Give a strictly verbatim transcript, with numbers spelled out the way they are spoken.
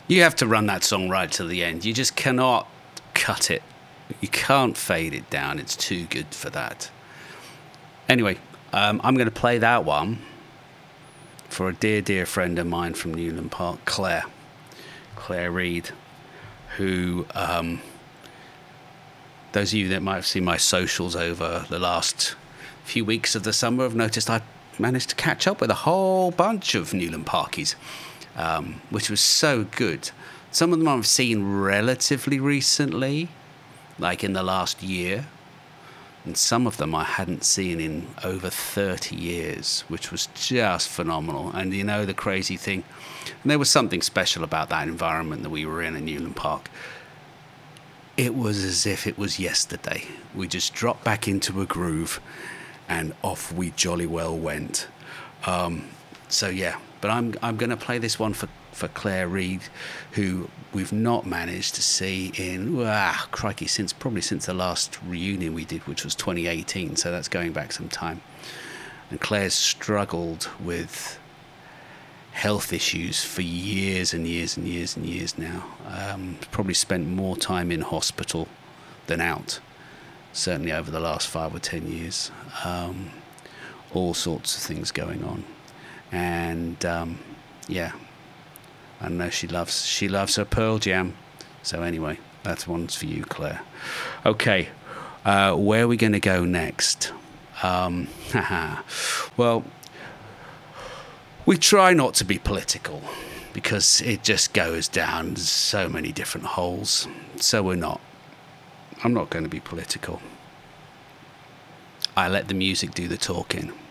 You have to run that song right to the end. You just cannot cut it. You can't fade it down. It's too good for that. Anyway, um, I'm going to play that one for a dear, dear friend of mine from Newland Park, Claire. Claire Reid, who, um, those of you that might have seen my socials over the last few weeks of the summer have noticed I managed to catch up with a whole bunch of Newland Parkies. Um, which was so good. Some of them I've seen relatively recently, like in the last year, and some of them I hadn't seen in over thirty years, which was just phenomenal. And you know, the crazy thing, and there was something special about that environment that we were in in Newland Park. It was as if it was yesterday. We just dropped back into a groove, and off we jolly well went. Um, so yeah. But I'm I'm going to play this one for, for Claire Reid, who we've not managed to see in, ah, crikey, since probably since the last reunion we did, which was twenty eighteen, so that's going back some time. And Claire's struggled with health issues for years and years and years and years now. Um, probably spent more time in hospital than out, certainly over the last five or ten years. Um, all sorts of things going on. And um, yeah, I know she loves she loves her Pearl Jam. So anyway, that one's for you, Claire. Okay, uh, where are we going to go next? Um, well, we try not to be political because it just goes down so many different holes. So we're not. I'm not going to be political. I let the music do the talking.